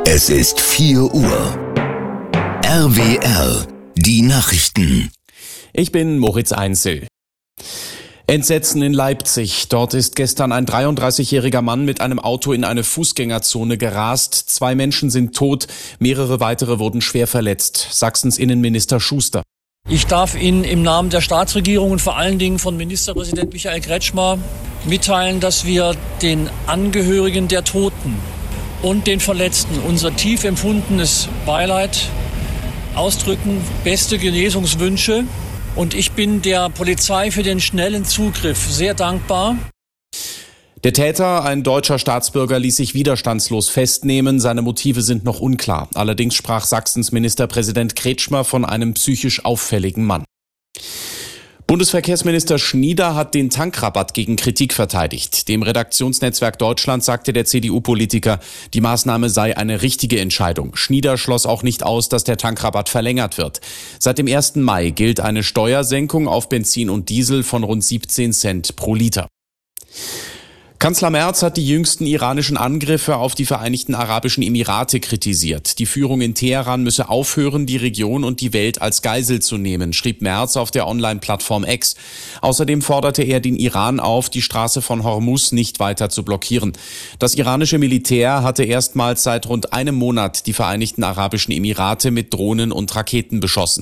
Es ist 4 Uhr. RWR, die Nachrichten. Ich bin Moritz Einzel. Entsetzen in Leipzig. Dort ist gestern ein 33-jähriger Mann mit einem Auto in eine Fußgängerzone gerast. 2 Menschen sind tot, mehrere weitere wurden schwer verletzt. Sachsens Innenminister Schuster. Ich darf Ihnen im Namen der Staatsregierung und vor allen Dingen von Ministerpräsident Michael Kretschmer mitteilen, dass wir den Angehörigen der Toten und den Verletzten unser tief empfundenes Beileid ausdrücken, beste Genesungswünsche. Und ich bin der Polizei für den schnellen Zugriff sehr dankbar. Der Täter, ein deutscher Staatsbürger, ließ sich widerstandslos festnehmen. Seine Motive sind noch unklar. Allerdings sprach Sachsens Ministerpräsident Kretschmer von einem psychisch auffälligen Mann. Bundesverkehrsminister Schnieder hat den Tankrabatt gegen Kritik verteidigt. Dem Redaktionsnetzwerk Deutschland sagte der CDU-Politiker, die Maßnahme sei eine richtige Entscheidung. Schnieder schloss auch nicht aus, dass der Tankrabatt verlängert wird. Seit dem 1. Mai gilt eine Steuersenkung auf Benzin und Diesel von rund 17 Cent pro Liter. Kanzler Merz hat die jüngsten iranischen Angriffe auf die Vereinigten Arabischen Emirate kritisiert. Die Führung in Teheran müsse aufhören, die Region und die Welt als Geisel zu nehmen, schrieb Merz auf der Online-Plattform X. Außerdem forderte er den Iran auf, die Straße von Hormuz nicht weiter zu blockieren. Das iranische Militär hatte erstmals seit rund einem Monat die Vereinigten Arabischen Emirate mit Drohnen und Raketen beschossen.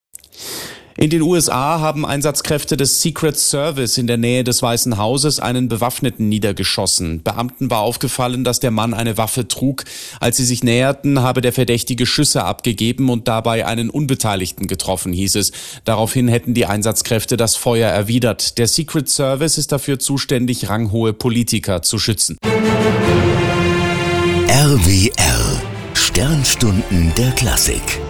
In den USA haben Einsatzkräfte des Secret Service in der Nähe des Weißen Hauses einen Bewaffneten niedergeschossen. Beamten war aufgefallen, dass der Mann eine Waffe trug. Als sie sich näherten, habe der Verdächtige Schüsse abgegeben und dabei einen Unbeteiligten getroffen, hieß es. Daraufhin hätten die Einsatzkräfte das Feuer erwidert. Der Secret Service ist dafür zuständig, ranghohe Politiker zu schützen. RWR, Sternstunden der Klassik.